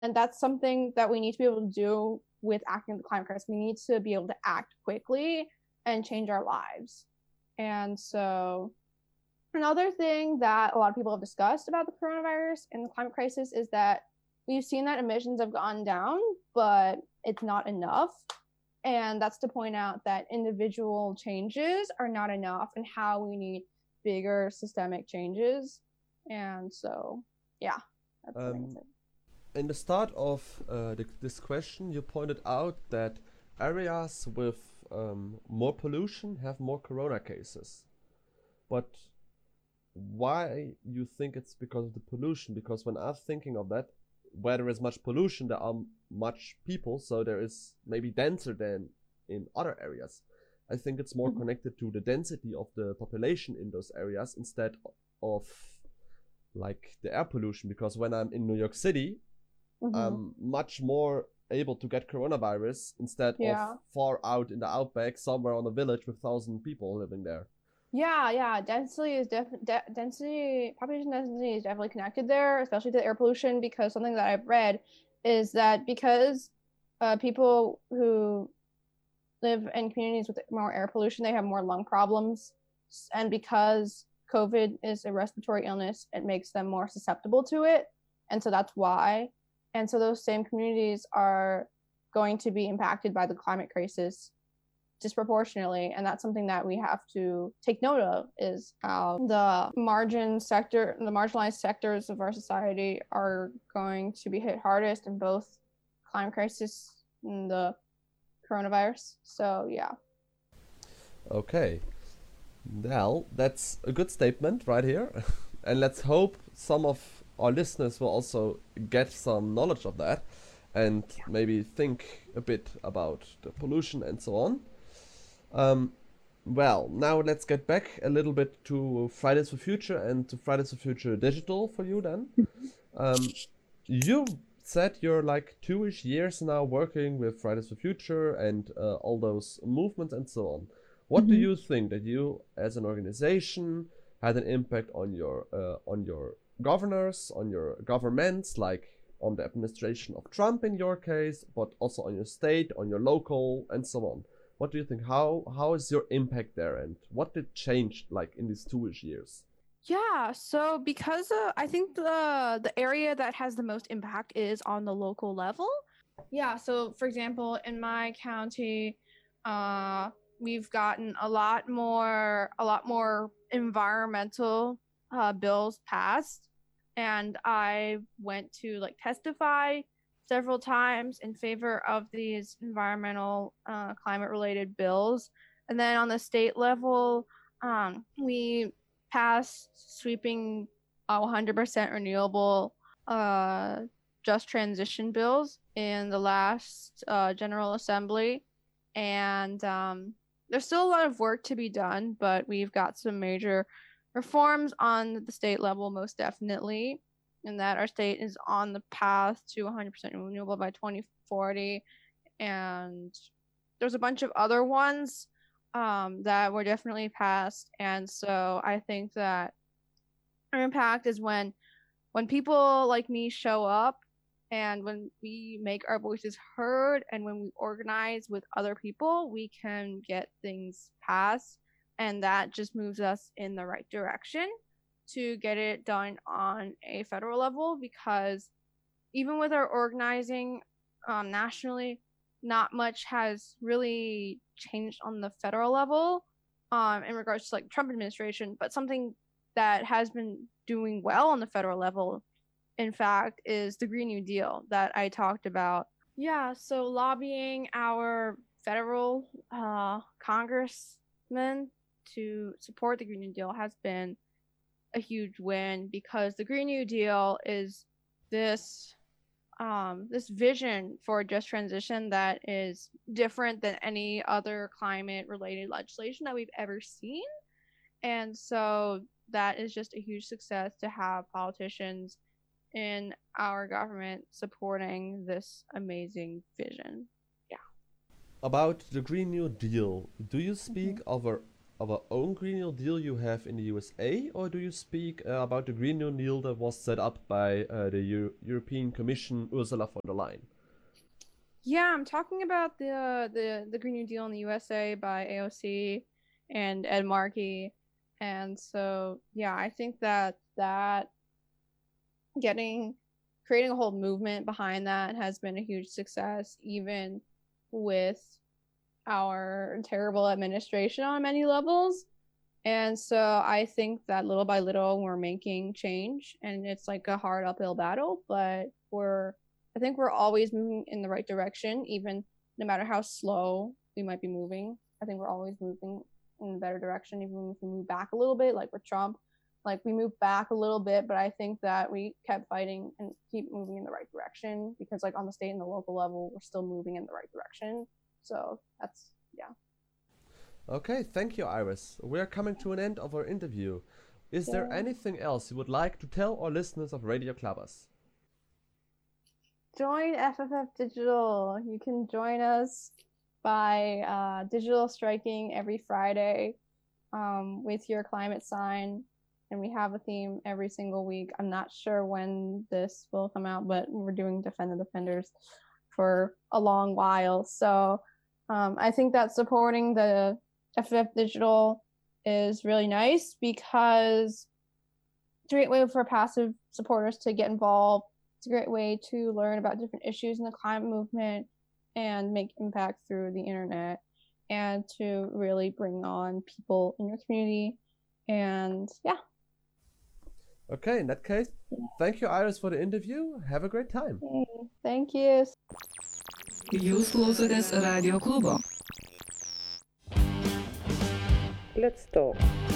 And that's something that we need to be able to do with acting the climate crisis. We need to be able to act quickly and change our lives. And so another thing that a lot of people have discussed about the coronavirus and the climate crisis is that we've seen that emissions have gone down, but it's not enough. And that's to point out that individual changes are not enough and how we need bigger systemic changes. And so, yeah, that's the main Um, thing. in the start of this question, you pointed out that areas with more pollution have more corona cases. But why you think it's because of the pollution? Because when I'm thinking of that, where there is much pollution, there are much people, so there is maybe denser than in other areas. I think it's more Mm-hmm. connected to the density of the population in those areas instead of like the air pollution. Because when I'm in New York City, Mm-hmm. I'm much more able to get coronavirus instead of Yeah. far out in the outback somewhere on a village with 1,000 people living there. Yeah. Density, population density is definitely connected there, especially to air pollution, because something that I've read is that because people who live in communities with more air pollution, they have more lung problems. And because COVID is a respiratory illness, it makes them more susceptible to it. And so that's why. And so those same communities are going to be impacted by the climate crisis disproportionately, and that's something that we have to take note of, is how the marginalized sectors of our society are going to be hit hardest in both climate crisis and the coronavirus. So yeah. Okay, well, that's a good statement right here. And let's hope some of our listeners will also get some knowledge of that and maybe think a bit about the pollution and so on. Um, well, now let's get back a little bit to Fridays for Future and to Fridays for Future Digital for you then. Um, you said you're like 2-ish years now working with Fridays for Future and all those movements and so on. What do Mm-hmm. you think that you, as an organization, had an impact on your governors, on your governments, like on the administration of Trump in your case, but also on your state, on your local, and so on? What do you think? How is your impact there, and what did change like in these 2-ish years? Yeah, so because I think the area that has the most impact is on the local level. Yeah, so for example, in my county, uh, we've gotten a lot more environmental bills passed, and I went to like testify several times in favor of these environmental climate related bills. And then on the state level, we passed sweeping 100% renewable uh, just transition bills in the last General Assembly. And there's still a lot of work to be done, but we've got some major reforms on the state level, most definitely, and that our state is on the path to 100% renewable by 2040. And there's a bunch of other ones that were definitely passed. And so I think that our impact is when people like me show up, and when we make our voices heard, and when we organize with other people, we can get things passed, and that just moves us in the right direction to get it done on a federal level. Because even with our organizing nationally, not much has really changed on the federal level in regards to like Trump administration. But something that has been doing well on the federal level, in fact, is the Green New Deal that I talked about. Yeah, so lobbying our federal congressmen to support the Green New Deal has been a huge win, because the Green New Deal is this this vision for just transition that is different than any other climate related legislation that we've ever seen. And so that is just a huge success to have politicians in our government supporting this amazing vision. Yeah. About the Green New Deal, do you Mm-hmm. speak of a of our own Green New Deal you have in the USA, or do you speak about the Green New Deal that was set up by the European Commission, Ursula von der Leyen? Yeah, I'm talking about the Green New Deal in the USA by AOC and Ed Markey. And so, yeah, I think that creating a whole movement behind that has been a huge success, even with our terrible administration on many levels. And so I think that little by little we're making change, and it's like a hard uphill battle, but I think we're always moving in the right direction, even no matter how slow we might be moving. I think we're always moving in a better direction, even if we move back a little bit, like with Trump. Like we moved back a little bit, but I think that we kept fighting and keep moving in the right direction, because like on the state and the local level, we're still moving in the right direction. So that's, yeah. Okay, thank you, Iris. We're coming to an end of our interview. Is there anything else you would like to tell our listeners of Radio Clubbers? Join FFF Digital. You can join us by digital striking every Friday with your climate sign. And we have a theme every single week. I'm not sure when this will come out, but we're doing Defend the Defenders for a long while. So I think that supporting the FFF Digital is really nice, because it's a great way for passive supporters to get involved. It's a great way to learn about different issues in the climate movement and make impact through the internet, and to really bring on people in your community. And yeah. Okay, in that case, thank you, Iris, for the interview. Have a great time. Thank you. Jūs klausotės Radio klubo. Let's talk.